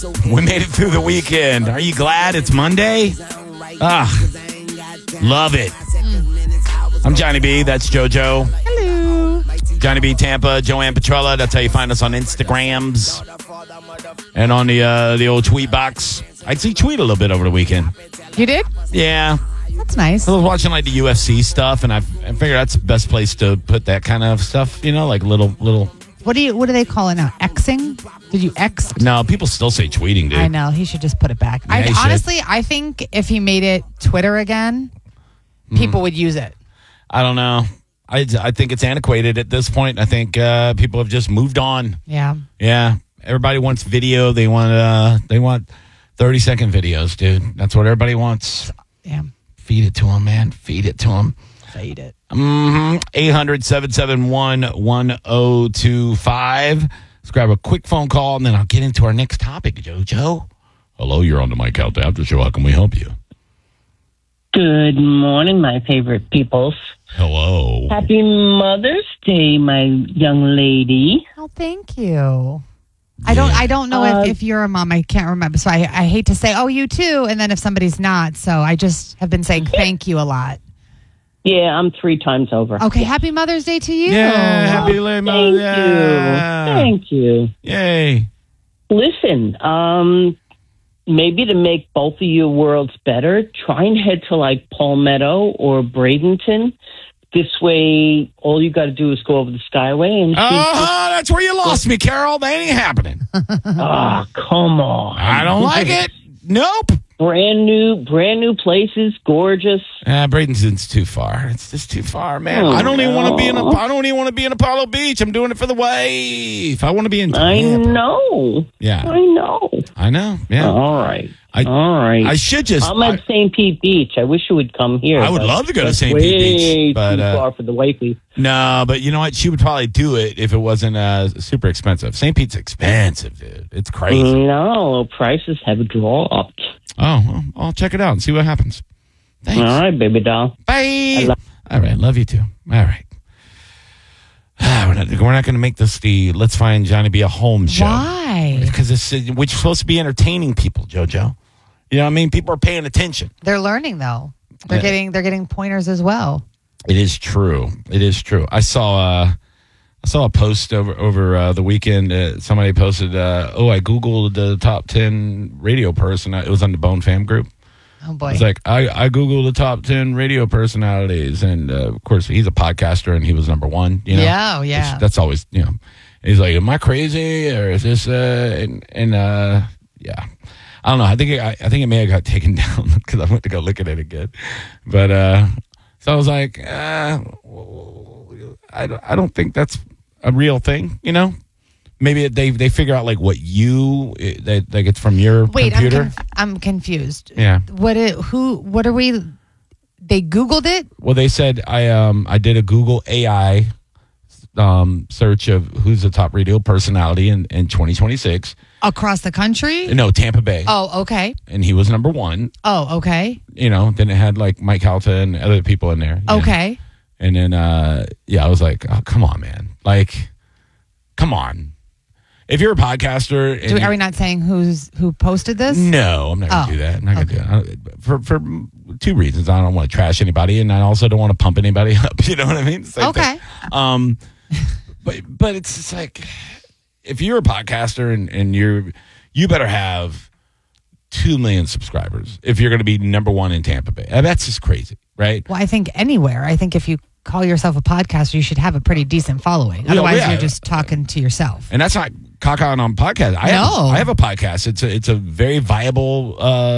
We made it through the weekend. Are you glad it's Monday? Love it. I'm Johnny B. That's JoJo. Hello. Johnny B. Tampa, Joanne Petrella. That's how you find us on Instagrams and on the old tweet box. I actually tweet a little bit over the weekend. You did? Yeah. That's nice. I was watching like the UFC stuff, and I figured that's the best place to put that kind of stuff. You know, like little. What do they call it now? Xing? Did you X? No, people still say tweeting, dude. I know. He should just put it back. Yeah, he honestly, I think if he made it Twitter again, people would use it. I don't know. I think it's antiquated at this point. I think people have just moved on. Yeah. Yeah. Everybody wants video. They want 30-second videos, dude. That's what everybody wants. Yeah. Feed it to them, man. Feed it to them. Feed it. 800-771-1025. Let's grab a quick phone call, and then I'll get into our next topic, JoJo. Hello, you're on the Mike Out After Show. How can we help you? Good morning, my favorite peoples. Hello. Happy Mother's Day, my young lady. Oh, thank you. I don't know if you're a mom. I can't remember. So I hate to say, oh, you too. And then if somebody's not. So I just have been saying thank you a lot. Yeah, I'm 3 times over. Okay, happy Mother's Day to you. Yeah, happy late Mother's Day. Thank you. Yay. Listen, maybe to make both of your worlds better, try and head to like Palmetto or Bradenton. This way, all you got to do is go over the Skyway and. That's where you lost me, Carol. That ain't happening. Ah, come on! I don't like it. Nope. Brand new places, gorgeous. Bradenton's too far. It's just too far, man. I don't even want to be in. I don't even want to be in Apollo Beach. I'm doing it for the wife. I want to be in. I know. Yeah. I know. Yeah. All right. I should just. I'm at St. Pete Beach. I wish you would come here. I would love to go to St. Pete Beach, but too far for the wifey. No, but you know what? She would probably do it if it wasn't super expensive. St. Pete's expensive, dude. It's crazy. No, prices have dropped. Oh, well, I'll check it out and see what happens. Thanks. All right, baby doll. Bye. All right, love you too. All right. We're not going to make this the Let's Find Johnny B a home show. Why? Because we're supposed to be entertaining people, JoJo. You know what I mean? People are paying attention. They're learning though. They're getting pointers as well. It is true. I saw a post over the weekend. Somebody posted, I Googled the top 10 radio person. It was on the Bone Fam group. Oh, boy. It's like, I Googled the top 10 radio personalities. And, of course, he's a podcaster, and he was number one. You know? Yeah, yeah. That's always, you know. He's like, am I crazy? Or is this, yeah. I don't know. I think it may have got taken down because I went to go look at it again. But, so I was like, I don't think that's a real thing, you know? Maybe they figure out like what like it's from your computer. I'm confused. Yeah. What are we? They Googled it? Well, they said I did a Google AI search of who's the top radio personality in 2026. Across the country? No, Tampa Bay. Oh, okay. And he was number one. Oh, okay. You know, then it had like Mike Halta and other people in there. Okay. Know? And then, I was like, oh, come on, man. Like, come on. If you're a podcaster. Are we not saying who posted this? No, I'm not going to do that. I'm not going to do that. For 2 reasons. I don't want to trash anybody, and I also don't want to pump anybody up. You know what I mean? Same okay. Thing. But it's just like, if you're a podcaster and you better have 2 million subscribers if you're going to be number one in Tampa Bay. That's just crazy, right? Well, I think anywhere. I think if you call yourself a podcaster, you should have a pretty decent following. Otherwise, you're just talking to yourself. And that's not caca on podcast. I have a podcast. It's a very viable,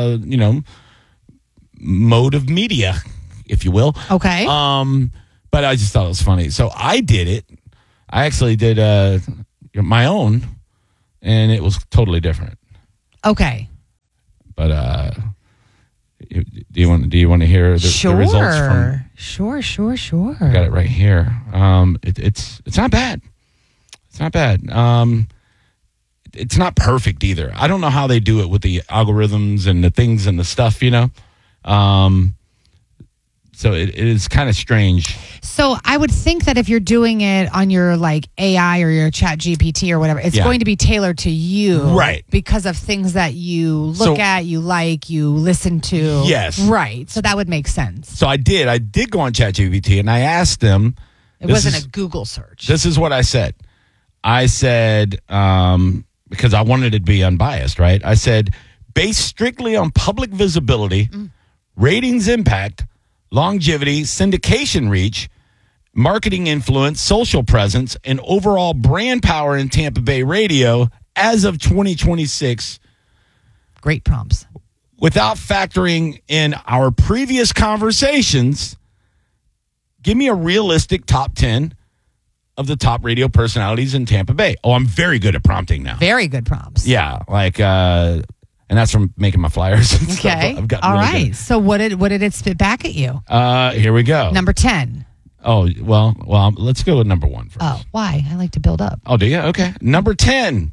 mode of media, if you will. Okay. But I just thought it was funny. So I did it. I actually did my own, and it was totally different. Okay. But do you want to hear the results from? Sure. I got it right here. It's not bad. It's not bad. It's not perfect either. I don't know how they do it with the algorithms and the things and the stuff, you know. So it is kind of strange. So I would think that if you're doing it on your like AI or your Chat GPT or whatever, it's going to be tailored to you. Right. Because of things that you look at, you like, you listen to. Yes. Right. So that would make sense. So I did go on ChatGPT and I asked them. It wasn't a Google search. This is what I said. I said, because I wanted it to be unbiased, right? I said, based strictly on public visibility, ratings impact, longevity, syndication reach, marketing influence, social presence, and overall brand power in Tampa Bay radio as of 2026. Great prompts. Without factoring in our previous conversations, give me a realistic top 10 of the top radio personalities in Tampa Bay. Oh, I'm very good at prompting now. Very good prompts. Yeah, like, and that's from making my flyers. And Okay. I've gotten All really right. good. So what did it spit back at you? Here we go. Number 10. Oh, well, let's go with number 1 first. Oh, why? I like to build up. Oh, do you? Okay. Number 10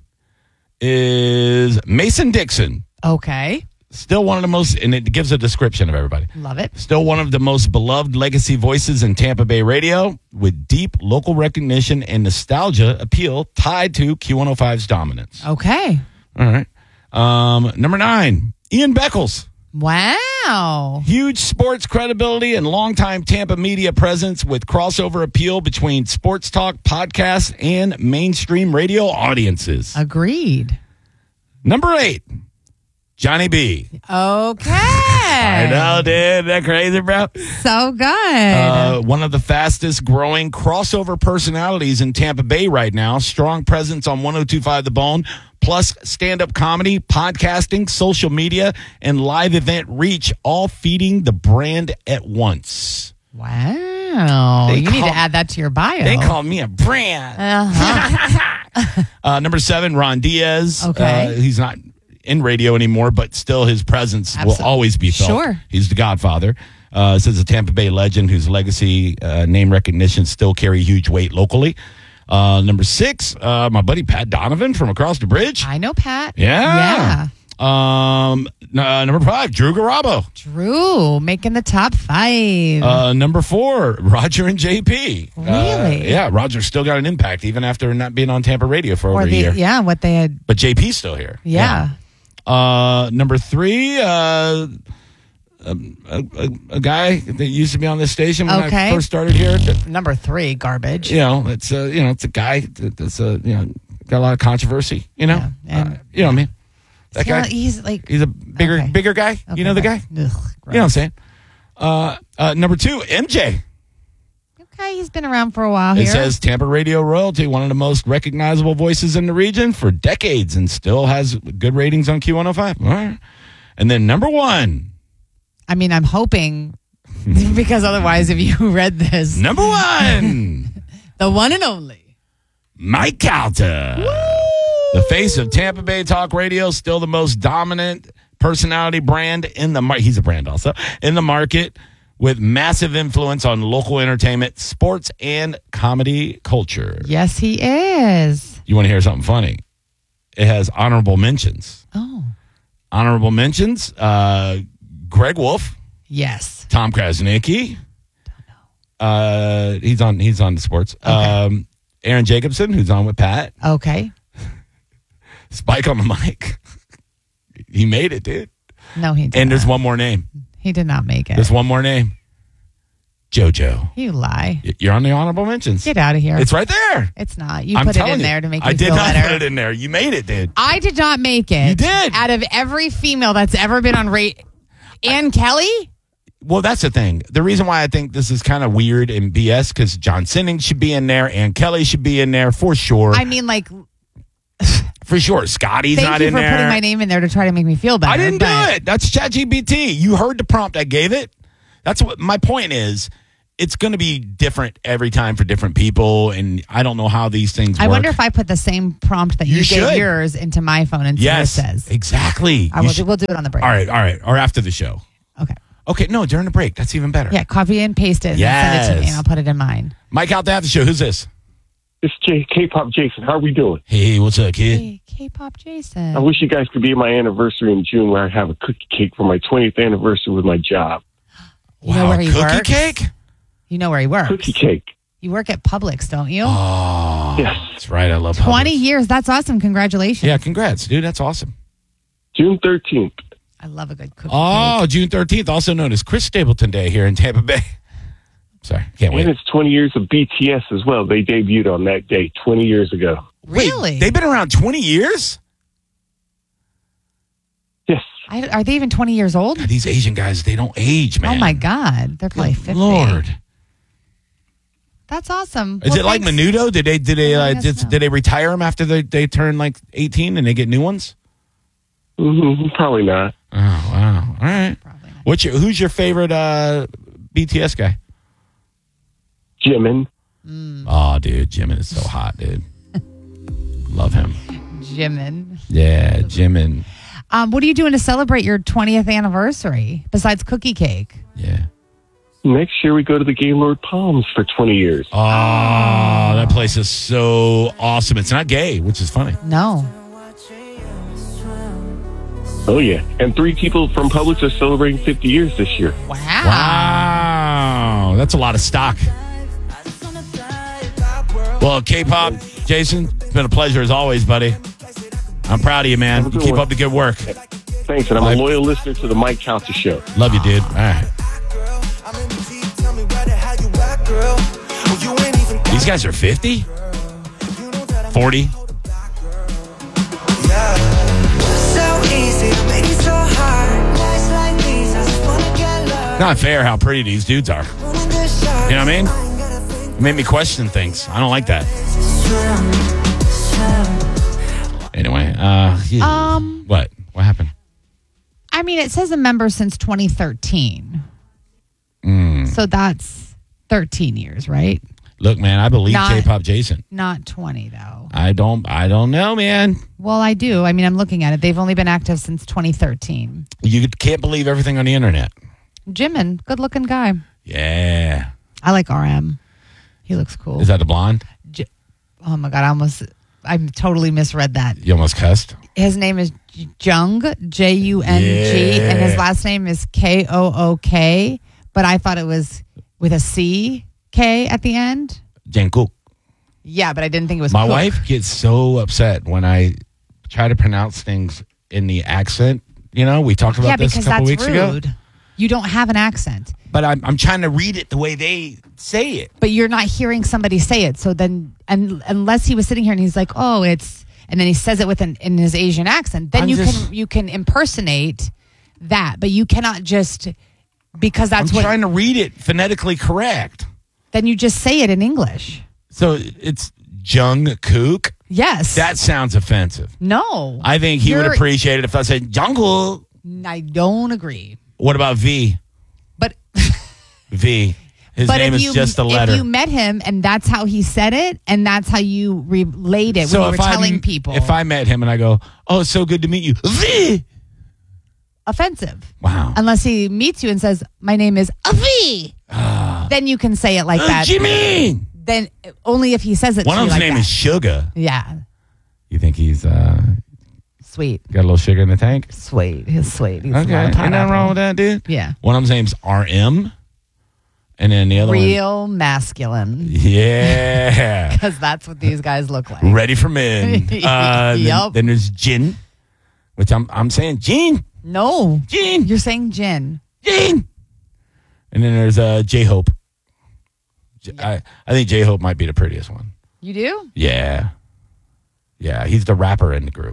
is Mason Dixon. Okay. Still one of the most, and it gives a description of everybody. Love it. Still one of the most beloved legacy voices in Tampa Bay radio with deep local recognition and nostalgia appeal tied to Q105's dominance. Okay. All right. Number 9, Ian Beckles. Wow. Huge sports credibility and longtime Tampa media presence with crossover appeal between sports talk, podcasts, and mainstream radio audiences. Agreed. Number 8, Johnny B. Okay. I know, dude. Isn't that crazy, bro? So good. One of the fastest growing crossover personalities in Tampa Bay right now. Strong presence on 102.5 The Bone, plus stand-up comedy, podcasting, social media, and live event reach, all feeding the brand at once. Wow. You need to add that to your bio. They call me a brand. Uh-huh. Number 7, Ron Diaz. Okay. He's not in radio anymore, but still his presence will always be felt. Sure. He's the godfather. Says a Tampa Bay legend whose legacy, name recognition still carry huge weight locally. Number 6, my buddy Pat Donovan from across the bridge. I know Pat. Yeah. Number 5, Drew Garabo. Drew making the top 5. Number 4, Roger and JP. Really? Yeah, Roger still got an impact even after not being on Tampa radio for over a year. Yeah, what they had. But JP's still here. Yeah. Number 3, a guy that used to be on this station when I first started here. Number 3, garbage. It's a guy that's got a lot of controversy. You know what I mean. That guy. He's a bigger guy. Okay, you know the guy. Ugh, You know what I'm saying. Number 2, MJ. Okay, he's been around for a while here. It says Tampa radio royalty, one of the most recognizable voices in the region for decades, and still has good ratings on Q105. All right. And then number 1. I mean, I'm hoping, because otherwise, if you read this. Number 1. The one and only. Mike Calta. The face of Tampa Bay Talk Radio, still the most dominant personality brand in the market. He's a brand also. In the market, with massive influence on local entertainment, sports, and comedy culture. Yes, he is. You want to hear something funny? It has honorable mentions. Oh. Honorable mentions, Greg Wolf. Yes. Tom Krasnicki. Don't know. He's on the sports. Okay. Aaron Jacobson, who's on with Pat. Okay. Spike on the mic. He made it, dude. No, he didn't. And there's one more name. He did not make it. There's one more name. JoJo. You lie. You're on the honorable mentions. Get out of here. It's right there. It's not. You put it in there to make me feel better. I did not put it in there. You made it, dude. I did not make it. You did. Out of every female that's ever been on Ann Kelly? Well, that's the thing. The reason why I think this is kind of weird and BS, because John Sinnings should be in there. Ann Kelly should be in there for sure. I mean, for sure. Scotty's not in there. Thank you for putting my name in there to try to make me feel better. I didn't do it. That's ChatGPT. You heard the prompt I gave it. That's what my point is. It's going to be different every time for different people, and I don't know how these things work. I wonder if I put the same prompt that you gave yours into my phone and see what it says. Exactly. We'll do it on the break. All right. Or after the show. Okay, no, during the break. That's even better. Yeah, copy and paste it and then send it to me, and I'll put it in mine. Mike out there at the show. Who's this? It's K-Pop Jason. How are we doing? Hey, what's up, kid? Hey, K-Pop Jason. I wish you guys could be at my anniversary in June where I have a cookie cake for my 20th anniversary with my job. You know where he cookie works? cake? You know where he works. Cookie cake. You work at Publix, don't you? Oh, Yes. that's right. I love 20 Publix. years. That's awesome. Congratulations. Yeah, congrats, dude. That's awesome. June 13th. I love a good cookie Oh, cake. June 13th, also known as Chris Stapleton Day here in Tampa Bay. Sorry, can't wait. And it's 20 years of BTS as well. They debuted on that day 20 years ago. Really? They've been around 20 years? Yes. Are they even 20 years old? God, these Asian guys, they don't age, man. Oh, my God. They're probably Good 50. Lord. That's awesome. Is Well, it like thanks. Menudo? Did I guess so. they retire them after they turn like 18 and they get new ones? Probably not. Oh, wow. All right. Probably not. Who's your favorite BTS guy? Jimin. Oh, dude, Jimin is so hot, dude. Love him. Jimin. Yeah, Jimin. What are you doing to celebrate your 20th anniversary besides cookie cake? Yeah. Next year we go to the Gaylord Palms for 20 years. Oh, that place is so awesome. It's not gay, which is funny. No. Oh, yeah. And 3 people from Publix are celebrating 50 years this year. Wow. Wow. That's a lot of stock. Well, K-pop, Jason, it's been a pleasure as always, buddy. I'm proud of you, man. Have a You good keep one. up the good work. Thanks, and I'm a loyal listener to the Mike Calta show. Love you, dude. All right. These guys are 50? 40? Not fair how pretty these dudes are. You know what I mean? It made me question things. I don't like that. Anyway, what? What happened? I mean, it says a member since 2013. So that's 13 years, right? Look, man, I believe Not- K-pop Jason. Not 20, though. I don't know, man. Well, I do. I mean, I'm looking at it. They've only been active since 2013. You can't believe everything on the internet. Jimin, good looking guy. Yeah. I like RM. He looks cool. Is that the blonde? Oh my God, I totally misread that. You almost cussed. His name is Jung, Jung, and his last name is Kook, but I thought it was with a CK at the end. Jungkook. Yeah, but I didn't think it was My Cook. wife gets so upset when I try to pronounce things in the accent. You know, we talked about this a because couple that's weeks rude. ago. You don't have an accent, But I'm trying to read it the way they say it. but you're not hearing somebody say it. So then, unless he was sitting here and he's like, "Oh, it's," and then he says it in his Asian accent, then you can impersonate that, but you cannot just because that's I'm what. trying to read it phonetically correct. Then you just say it in English. So it's Jungkook. Yes. That sounds offensive. No. I think he would You're- appreciate it if I said Jungkook. I don't agree. What about V? But V. His name is just a letter. If you met him and that's how he said it, and that's how you relate it when you were telling people, If I met him and I go, "Oh, it's so good to meet you," V. offensive. Wow. Unless he meets you and says, "My name is Avi," then you can say it like that. Jimmy. Then only if he says it. One to of you them's like name that. is Sugar. Yeah, You think he's got sweet, a little sugar in the tank? sweet. He's sweet. He's Okay, ain't nothing wrong with that, dude. Yeah, One of them's name's RM, and then the other one. real masculine. Yeah. Because that's what these guys look like. Ready for men. Yup. Then there's Jin, which I'm saying Jin, No, Jin, you're saying Jin. Jin. And then there's J-Hope. I think J-Hope might be the prettiest one. You do? Yeah. Yeah, he's the rapper in the group.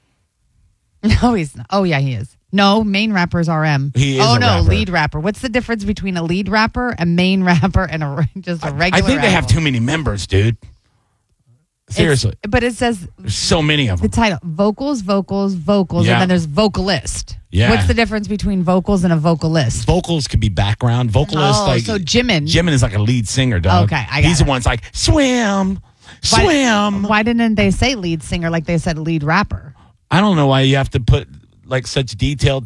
No, he's not. Oh, yeah, he is. No, main rapper is RM. He is Oh, a no, rapper. lead rapper. What's the difference between a lead rapper, a main rapper, and just a regular I think they have rapper? too many members, dude. Seriously. But it says There's so many of the them. title, vocals, Yeah. and then there's vocalist. Yeah. What's the difference between vocals and a vocalist? Vocals could be background. Vocalists, Oh, like so Jimin. Jimin is like a lead singer, dog. Okay, I got He's it. the one's like, swim, swim. Why didn't they say lead singer like they said lead rapper? I don't know why you have to put like such detailed